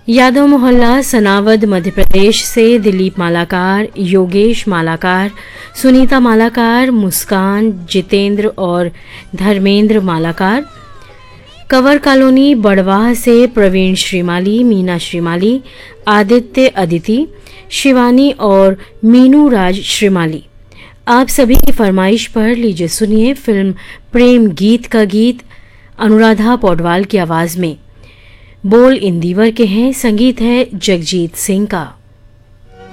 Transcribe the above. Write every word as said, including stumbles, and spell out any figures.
यादव मोहल्ला सनावद मध्य प्रदेश से दिलीप मालाकार, योगेश मालाकार, सुनीता मालाकार, मुस्कान, जितेंद्र और धर्मेंद्र मालाकार। कंवर कॉलोनी बड़वाह से प्रवीण श्रीमाली, मीना श्रीमाली, आदित्य अदिति, शिवानी और मीनू राज श्रीमाली। आप सभी की फरमाइश पर लीजिए सुनिए फिल्म प्रेम गीत का गीत अनुराधा पौडवाल की आवाज में। बोल इंदिवर के हैं, संगीत है जगजीत सिंह का।